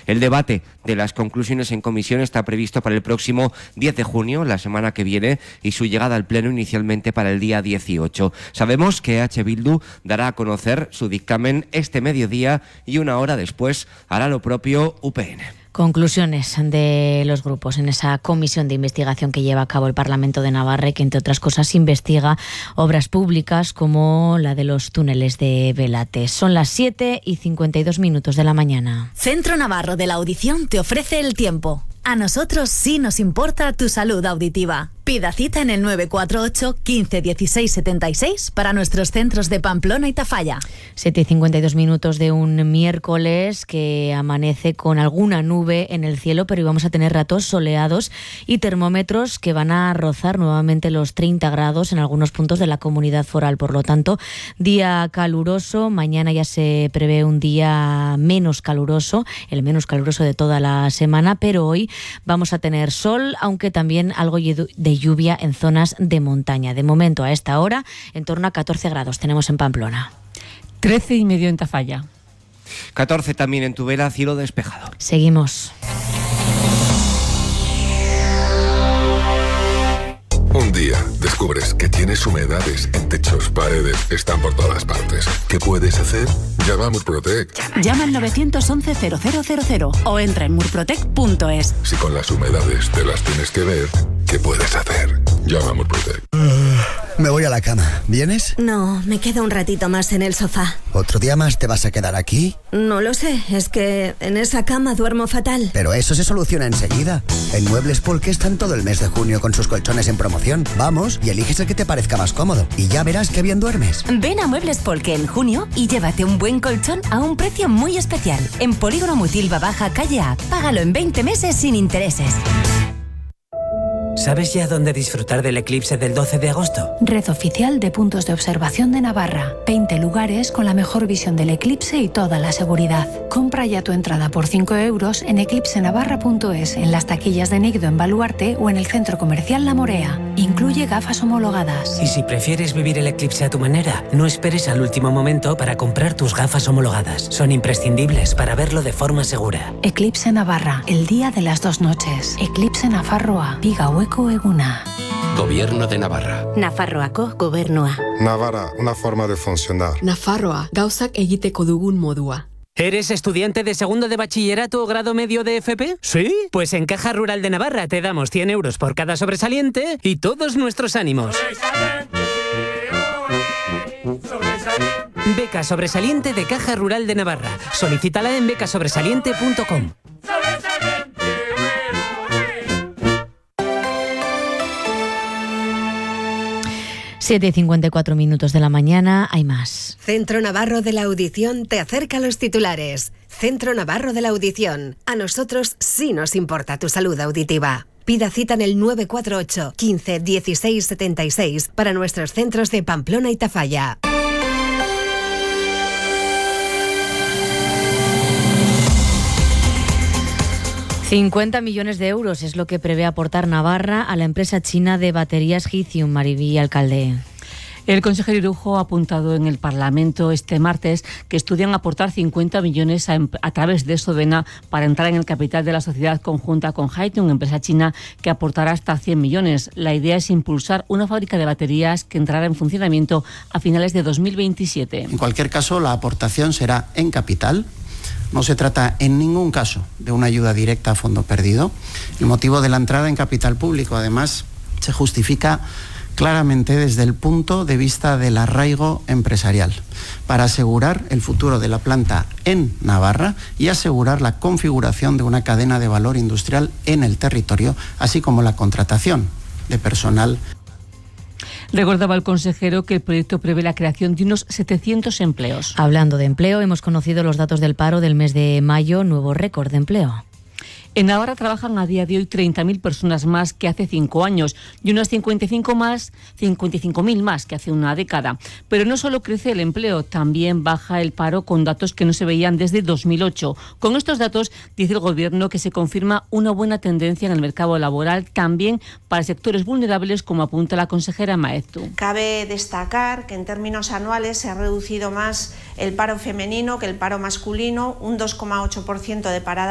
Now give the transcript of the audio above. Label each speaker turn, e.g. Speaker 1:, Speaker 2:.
Speaker 1: El debate de las conclusiones en comisión está previsto para el próximo 10 de junio, la semana que viene, y su llegada al Pleno inicialmente para el día 18. Sabemos que H. Bildu dará a conocer su dictamen este mediodía y una hora después hará lo propio UPN.
Speaker 2: Conclusiones de los grupos en esa comisión de investigación que lleva a cabo el Parlamento de Navarra y que, entre otras cosas, investiga obras públicas como la de los túneles de Belate. Son las 7:52 de la mañana.
Speaker 3: Centro Navarro de la Audición te ofrece el tiempo. A nosotros sí nos importa tu salud auditiva. Pida cita en el 948 15 16 76 para nuestros centros de Pamplona y Tafalla.
Speaker 2: 7:52 de un miércoles que amanece con alguna nube en el cielo, pero íbamos a tener ratos soleados y termómetros que van a rozar nuevamente los 30 grados en algunos puntos de la comunidad foral. Por lo tanto, día caluroso. Mañana ya se prevé un día menos caluroso, el menos caluroso de toda la semana, pero hoy vamos a tener sol, aunque también algo de lluvia en zonas de montaña. De momento, a esta hora, en torno a 14 grados tenemos en Pamplona.
Speaker 4: 13,5 en Tafalla.
Speaker 1: 14 también en Tudela, cielo despejado.
Speaker 2: Seguimos.
Speaker 5: Un día descubres que tienes humedades en techos, paredes, están por todas partes. ¿Qué puedes hacer? Llama a Murprotec.
Speaker 3: Llama al 911-0000 o entra en murprotec.es.
Speaker 5: Si con las humedades te las tienes que ver, ¿qué puedes hacer? Llama a Murprotec.
Speaker 6: Me voy a la cama. ¿Vienes?
Speaker 7: No, me quedo un ratito más en el sofá.
Speaker 6: ¿Otro día más te vas a quedar aquí?
Speaker 7: No lo sé, es que en esa cama duermo fatal.
Speaker 6: Pero eso se soluciona enseguida. En Muebles Polke están todo el mes de junio con sus colchones en promoción. Vamos y eliges el que te parezca más cómodo. Y ya verás qué bien duermes.
Speaker 3: Ven a Muebles Polke en junio y llévate un buen colchón a un precio muy especial. En Polígono Mutilva Baja, calle A. Págalo en 20 meses sin intereses.
Speaker 8: ¿Sabes ya dónde disfrutar del eclipse del 12 de agosto?
Speaker 9: Red oficial de puntos de observación de Navarra. 20 lugares con la mejor visión del eclipse y toda la seguridad. Compra ya tu entrada por 5 euros en eclipsenavarra.es, en las taquillas de Nigdo en Baluarte o en el centro comercial La Morea. Incluye gafas homologadas.
Speaker 8: Y si prefieres vivir el eclipse a tu manera, no esperes al último momento para comprar tus gafas homologadas. Son imprescindibles para verlo de forma segura.
Speaker 9: Eclipse Navarra, el día de las 2 noches. Eclipse Nafarroa, Bigahueco Eguna.
Speaker 10: Gobierno de Navarra.
Speaker 11: Nafarroako gobernua.
Speaker 12: Navarra, una forma de funcionar.
Speaker 13: Nafarroa, gauzak egiteko dugun modua.
Speaker 8: ¿Eres estudiante de segundo de bachillerato o grado medio de FP? ¿Sí? Pues en Caja Rural de Navarra te damos 100 euros por cada sobresaliente y todos nuestros ánimos. Beca sobresaliente de Caja Rural de Navarra. Solicítala en becasobresaliente.com.
Speaker 2: 7:54 de la mañana, hay más.
Speaker 14: Centro Navarro de la Audición te acerca a los titulares. Centro Navarro de la Audición. A nosotros sí nos importa tu salud auditiva. Pida cita en el 948 15 16 76 para nuestros centros de Pamplona y Tafalla.
Speaker 2: €50 millones es lo que prevé aportar Navarra a la empresa china de baterías Lithium. Maribí, alcalde.
Speaker 4: El consejero Irujo ha apuntado en el Parlamento este martes que estudian aportar 50 millones a través de Sodena para entrar en el capital de la sociedad conjunta con Haitong, empresa china que aportará hasta 100 millones. La idea es impulsar una fábrica de baterías que entrará en funcionamiento a finales de 2027.
Speaker 15: En cualquier caso, la aportación será en capital. No se trata en ningún caso de una ayuda directa a fondo perdido. El motivo de la entrada en capital público, además, se justifica claramente desde el punto de vista del arraigo empresarial, para asegurar el futuro de la planta en Navarra y asegurar la configuración de una cadena de valor industrial en el territorio, así como la contratación de personal.
Speaker 4: Recordaba el consejero que el proyecto prevé la creación de unos 700 empleos.
Speaker 2: Hablando de empleo, hemos conocido los datos del paro del mes de mayo, nuevo récord de empleo.
Speaker 4: En Navarra trabajan a día de hoy 30.000 personas más que hace 5 años y unas 55.000 más que hace una década. Pero no solo crece el empleo, también baja el paro con datos que no se veían desde 2008. Con estos datos, dice el Gobierno que se confirma una buena tendencia en el mercado laboral, también para sectores vulnerables, como apunta la consejera Maeztu.
Speaker 16: Cabe destacar que en términos anuales se ha reducido más el paro femenino que el paro masculino, un 2,8% de parada